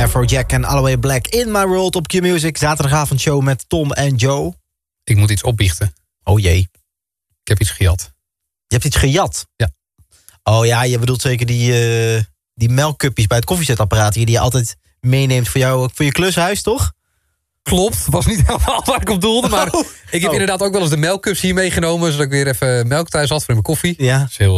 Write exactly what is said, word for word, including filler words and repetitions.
Afrojack en Alloway Black in My World op Q-Music. Zaterdagavondshow met Tom en Joe. Ik moet iets opbiechten. Oh jee. Ik heb iets gejat. Je hebt iets gejat? Ja. Oh ja, je bedoelt zeker die, uh, die melkcupjes bij het koffiezetapparaat hier die je altijd meeneemt voor, jou, voor je klushuis, toch? Klopt, was niet helemaal waar ik op doelde. Maar oh. ik heb oh. inderdaad ook wel eens de melkcups hier meegenomen, zodat ik weer even melk thuis had voor in mijn koffie. Ja. Dat is heel